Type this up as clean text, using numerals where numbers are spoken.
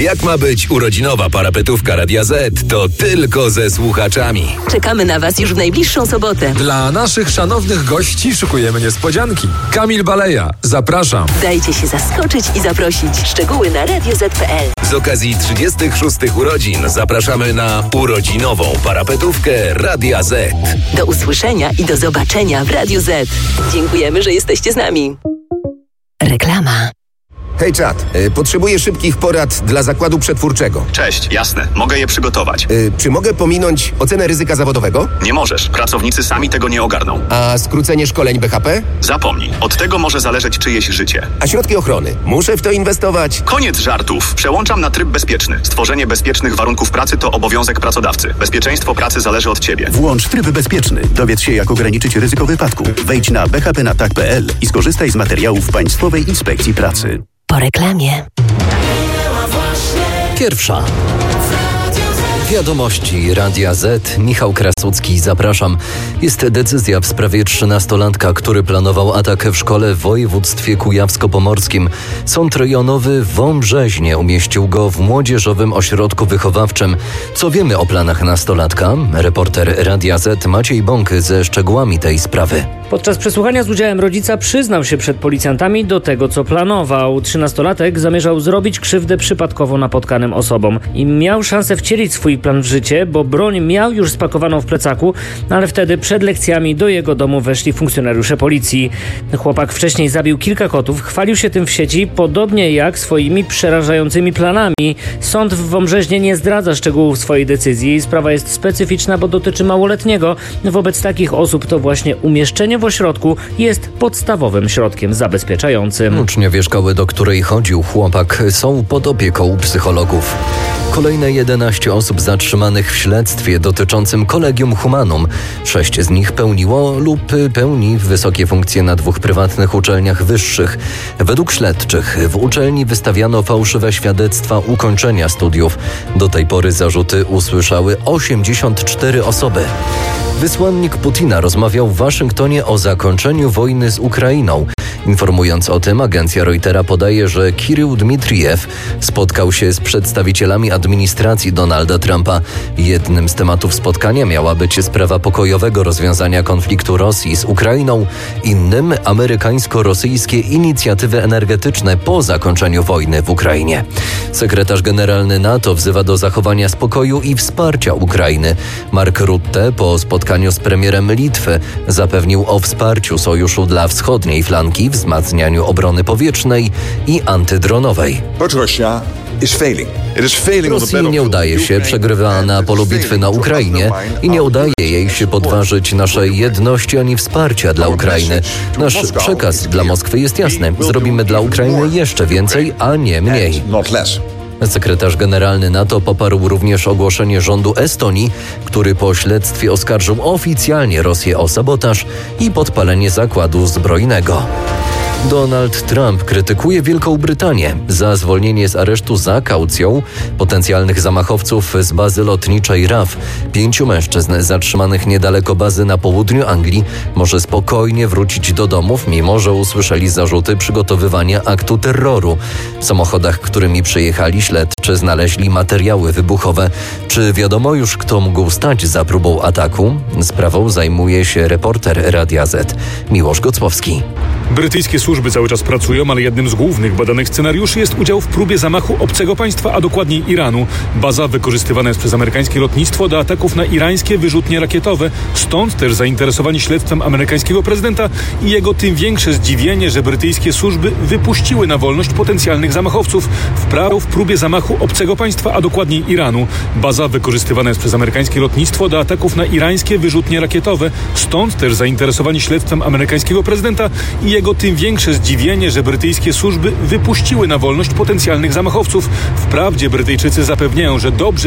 Jak ma być urodzinowa parapetówka Radia Z, to tylko ze słuchaczami. Czekamy na Was już w najbliższą sobotę. Dla naszych szanownych gości szykujemy niespodzianki. Kamil Baleja, zapraszam. Dajcie się zaskoczyć i zaprosić. Szczegóły na radioz.pl. Z okazji 36 urodzin zapraszamy na urodzinową parapetówkę Radia Z. Do usłyszenia i do zobaczenia w Radiu Z. Dziękujemy, że jesteście z nami. Reklama. Hej czat, potrzebuję szybkich porad dla zakładu przetwórczego. Cześć, jasne, mogę je przygotować. Czy mogę pominąć ocenę ryzyka zawodowego? Nie możesz, pracownicy sami tego nie ogarną. A skrócenie szkoleń BHP? Zapomnij, od tego może zależeć czyjeś życie. A środki ochrony? Muszę w to inwestować? Koniec żartów, przełączam na tryb bezpieczny. Stworzenie bezpiecznych warunków pracy to obowiązek pracodawcy. Bezpieczeństwo pracy zależy od ciebie. Włącz tryb bezpieczny. Dowiedz się, jak ograniczyć ryzyko wypadku. Wejdź na bhpnatak.pl i skorzystaj z materiałów Państwowej Inspekcji Pracy. Po reklamie. Pierwsza. Wiadomości Radia Z. Michał Krasucki, zapraszam. Jest decyzja w sprawie 13-latka, który planował atak w szkole w województwie kujawsko-pomorskim. Sąd rejonowy w Wąbrzeźnie umieścił go w młodzieżowym ośrodku wychowawczym. Co wiemy o planach nastolatka? Reporter Radia Z Maciej Bąk ze szczegółami tej sprawy. Podczas przesłuchania z udziałem rodzica przyznał się przed policjantami do tego, co planował. 13-latek zamierzał zrobić krzywdę przypadkowo napotkanym osobom i miał szansę wcielić swój plan w życie, bo broń miał już spakowaną w plecaku, ale wtedy przed lekcjami do jego domu weszli funkcjonariusze policji. Chłopak wcześniej zabił kilka kotów, chwalił się tym w sieci, podobnie jak swoimi przerażającymi planami. Sąd w Wąbrzeźnie nie zdradza szczegółów swojej decyzji. Sprawa jest specyficzna, bo dotyczy małoletniego. Wobec takich osób to właśnie umieszczenie w ośrodku jest podstawowym środkiem zabezpieczającym. Uczniowie szkoły, do której chodził chłopak, są pod opieką psychologów. Kolejne 11 osób zatrzymanych w śledztwie dotyczącym Collegium Humanum. 6 z nich pełniło lub pełni wysokie funkcje na 2 prywatnych uczelniach wyższych. Według śledczych w uczelni wystawiano fałszywe świadectwa ukończenia studiów. Do tej pory zarzuty usłyszały 84 osoby. Wysłannik Putina rozmawiał w Waszyngtonie o zakończeniu wojny z Ukrainą. Informując o tym, agencja Reutera podaje, że Kirył Dmitrijew spotkał się z przedstawicielami administracji Donalda Trumpa. Jednym z tematów spotkania miała być sprawa pokojowego rozwiązania konfliktu Rosji z Ukrainą. Innym amerykańsko-rosyjskie inicjatywy energetyczne po zakończeniu wojny w Ukrainie. Sekretarz generalny NATO wzywa do zachowania spokoju i wsparcia Ukrainy. Mark Rutte po spotkaniu z premierem Litwy zapewnił o wsparciu sojuszu dla wschodniej flanki, wzmacnianiu obrony powietrznej i antydronowej. Rosji nie udaje się, przegrywa na polu bitwy na Ukrainie i nie udaje jej się podważyć naszej jedności ani wsparcia dla Ukrainy. Nasz przekaz dla Moskwy jest jasny. Zrobimy dla Ukrainy jeszcze więcej, a nie mniej. Sekretarz generalny NATO poparł również ogłoszenie rządu Estonii, który po śledztwie oskarżył oficjalnie Rosję o sabotaż i podpalenie zakładu zbrojnego. Donald Trump krytykuje Wielką Brytanię za zwolnienie z aresztu za kaucją potencjalnych zamachowców z bazy lotniczej RAF. 5 mężczyzn zatrzymanych niedaleko bazy na południu Anglii może spokojnie wrócić do domów, mimo że usłyszeli zarzuty przygotowywania aktu terroru. W samochodach, którymi przyjechali, śledczy znaleźli materiały wybuchowe. Czy wiadomo już, kto mógł stać za próbą ataku? Sprawą zajmuje się reporter Radia Z Miłosz Gocłowski. Brytyjskie służby cały czas pracują, ale jednym z głównych badanych scenariuszy jest udział w próbie zamachu obcego państwa, a dokładniej Iranu. Baza wykorzystywana jest przez amerykańskie lotnictwo do ataków na irańskie wyrzutnie rakietowe. Stąd też zainteresowanie śledztwem amerykańskiego prezydenta i jego tym większe zdziwienie, że brytyjskie służby wypuściły na wolność potencjalnych zamachowców w próbie zamachu obcego państwa, a dokładniej Iranu. Baza wykorzystywana jest przez amerykańskie lotnictwo do ataków na irańskie wyrzutnie rakietowe. Stąd też zainteresowanie śledztwem amerykańskiego prezydenta i jego tym większe zdziwienie, że brytyjskie służby wypuściły na wolność potencjalnych zamachowców. Wprawdzie Brytyjczycy zapewniają, że dobrze